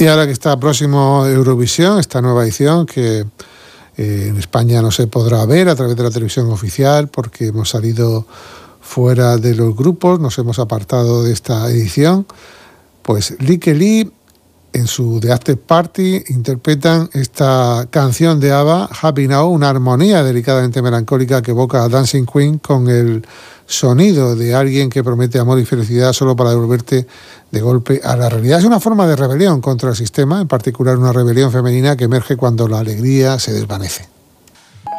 Y ahora que está próximo Eurovisión, esta nueva edición que en España no se podrá ver a través de la televisión oficial porque hemos salido fuera de los grupos, nos hemos apartado de esta edición, pues Lykke Li en su The After Party interpretan esta canción de ABBA, Happy Now, una armonía delicadamente melancólica que evoca a Dancing Queen con el sonido de alguien que promete amor y felicidad solo para devolverte de golpe a la realidad. Es una forma de rebelión contra el sistema, en particular una rebelión femenina que emerge cuando la alegría se desvanece.